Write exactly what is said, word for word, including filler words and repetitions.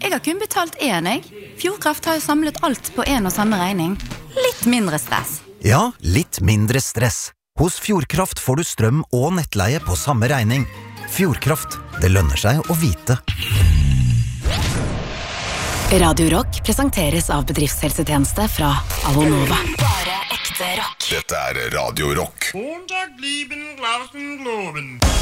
Jeg har kun betalt én, jeg. Fjordkraft har jo samlet alt på en og samme regning. Litt mindre stress. Ja, litt mindre stress. Hos Fjordkraft får du strøm og nettleie på samme regning. Fjordkraft, det lønner seg å vite. Radio Rock presenteres av bedriftshelsetjeneste fra Avonova. Bare ekte rock. Dette er Radio Rock.